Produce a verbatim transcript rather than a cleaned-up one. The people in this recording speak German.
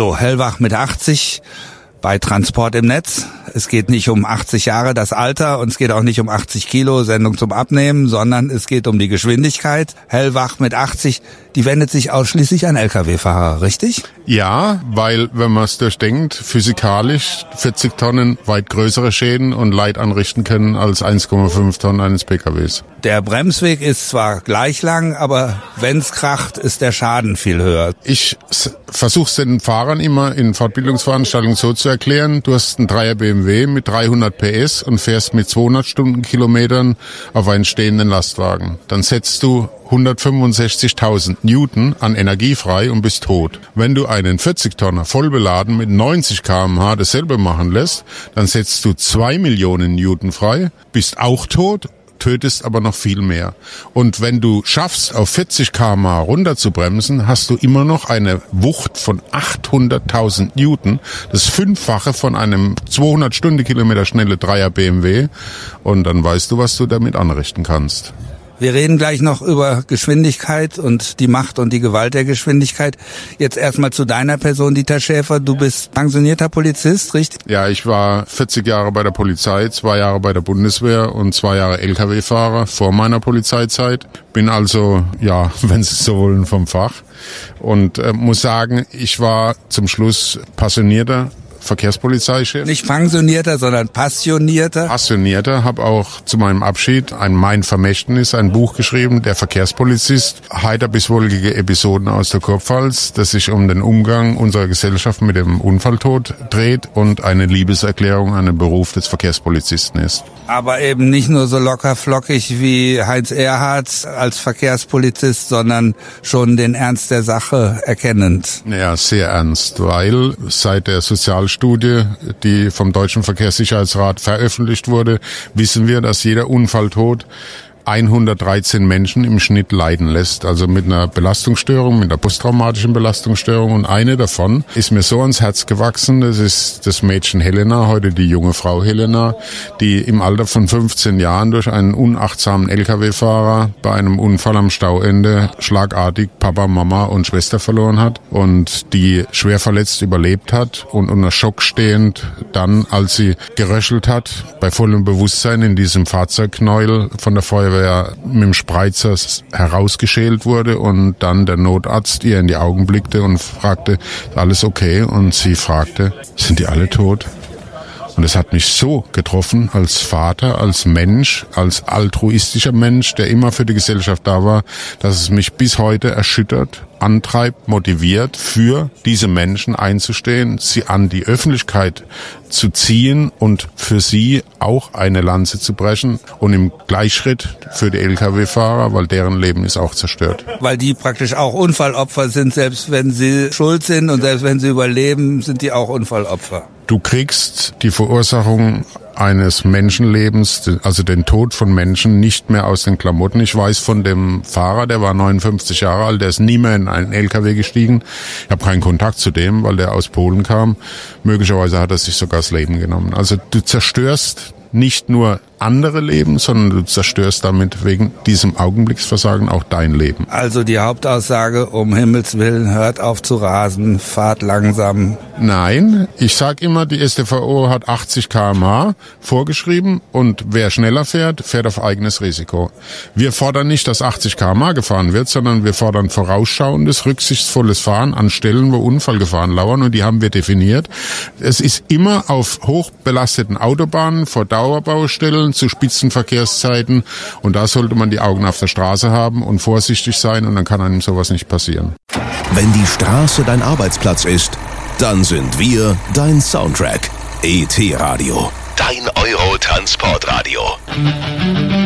So, hellwach mit achtzig bei Transport im Netz. Es geht nicht um achtzig Jahre, das Alter, und es geht auch nicht um achtzig Kilo, Sendung zum Abnehmen, sondern es geht um die Geschwindigkeit. Hellwach mit achtzig, die wendet sich ausschließlich an L K W-Fahrer, richtig? Ja, weil, wenn man es durchdenkt, physikalisch vierzig Tonnen weit größere Schäden und Leid anrichten können als eins Komma fünf Tonnen eines P K Ws. Der Bremsweg ist zwar gleich lang, aber wenn's kracht, ist der Schaden viel höher. Ich versuche es den Fahrern immer in Fortbildungsveranstaltungen so zu erklären: Du hast einen Dreier B M W mit dreihundert P S und fährst mit zweihundert Stundenkilometern auf einen stehenden Lastwagen. Dann setzt du hundertfünfundsechzigtausend Newton an Energie frei und bist tot. Wenn du einen vierzig Tonner vollbeladen mit neunzig Kilometer pro Stunde dasselbe machen lässt, dann setzt du zwei Millionen Newton frei, bist auch tot, tötest aber noch viel mehr. Und wenn du schaffst, auf vierzig Kilometer pro Stunde runter zu bremsen, hast du immer noch eine Wucht von achthunderttausend Newton. Das Fünffache von einem zweihundert Stundenkilometer schnelle Dreier B M W. Und dann weißt du, was du damit anrichten kannst. Wir reden gleich noch über Geschwindigkeit und die Macht und die Gewalt der Geschwindigkeit. Jetzt erstmal zu deiner Person, Dieter Schäfer. Du bist pensionierter Polizist, richtig? Ja, ich war vierzig Jahre bei der Polizei, zwei Jahre bei der Bundeswehr und zwei Jahre L K W-Fahrer vor meiner Polizeizeit. Bin also, ja, wenn Sie so wollen, vom Fach. Und äh, muss sagen, ich war zum Schluss passionierter Verkehrspolizeichef. Nicht pensionierter, sondern passionierter. Passionierter, habe auch zu meinem Abschied ein Mein Vermächtnis, ein Buch geschrieben, Der Verkehrspolizist. Heiter bis wolkige Episoden aus der Kurpfalz, das sich um den Umgang unserer Gesellschaft mit dem Unfalltod dreht und eine Liebeserklärung an den Beruf des Verkehrspolizisten ist. Aber eben nicht nur so locker flockig wie Heinz Erhardt als Verkehrspolizist, sondern schon den Ernst der Sache erkennend. Ja, sehr ernst, weil seit der Sozialstudie, die vom Deutschen Verkehrssicherheitsrat veröffentlicht wurde, wissen wir, dass jeder Unfalltod hundertdreizehn Menschen im Schnitt leiden lässt, also mit einer Belastungsstörung, mit einer posttraumatischen Belastungsstörung. Und eine davon ist mir so ans Herz gewachsen, das ist das Mädchen Helena, heute die junge Frau Helena, die im Alter von fünfzehn Jahren durch einen unachtsamen L K W-Fahrer bei einem Unfall am Stauende schlagartig Papa, Mama und Schwester verloren hat und die schwer verletzt überlebt hat und unter Schock stehend dann, als sie geröchelt hat, bei vollem Bewusstsein in diesem Fahrzeugknäuel von der Feuerwehr mit dem Spreizer herausgeschält wurde und dann der Notarzt ihr in die Augen blickte und fragte, ist alles okay? Und sie fragte, sind die alle tot? Und es hat mich so getroffen als Vater, als Mensch, als altruistischer Mensch, der immer für die Gesellschaft da war, dass es mich bis heute erschüttert, antreibt, motiviert, für diese Menschen einzustehen, sie an die Öffentlichkeit zu ziehen und für sie auch eine Lanze zu brechen und im Gleichschritt für die L K W-Fahrer, weil deren Leben ist auch zerstört. Weil die praktisch auch Unfallopfer sind, selbst wenn sie schuld sind und selbst wenn sie überleben, sind die auch Unfallopfer. Du kriegst die Verursachung eines Menschenlebens, also den Tod von Menschen, nicht mehr aus den Klamotten. Ich weiß von dem Fahrer, der war neunundfünfzig Jahre alt, der ist nie mehr in einen L K W gestiegen. Ich habe keinen Kontakt zu dem, weil der aus Polen kam. Möglicherweise hat er sich sogar das Leben genommen. Also du zerstörst nicht nur andere Leben, sondern du zerstörst damit wegen diesem Augenblicksversagen auch dein Leben. Also die Hauptaussage, um Himmels Willen, hört auf zu rasen, fahrt langsam. Nein, ich sag immer, die S t V O hat achtzig Kilometer pro Stunde vorgeschrieben und wer schneller fährt, fährt auf eigenes Risiko. Wir fordern nicht, dass achtzig Kilometer pro Stunde gefahren wird, sondern wir fordern vorausschauendes, rücksichtsvolles Fahren an Stellen, wo Unfallgefahren lauern, und die haben wir definiert. Es ist immer auf hochbelasteten Autobahnen, vor Dauerbaustellen, zu Spitzenverkehrszeiten, und da sollte man die Augen auf der Straße haben und vorsichtig sein, und dann kann einem sowas nicht passieren. Wenn die Straße dein Arbeitsplatz ist, dann sind wir dein Soundtrack. E T Radio. Dein Euro-Transportradio.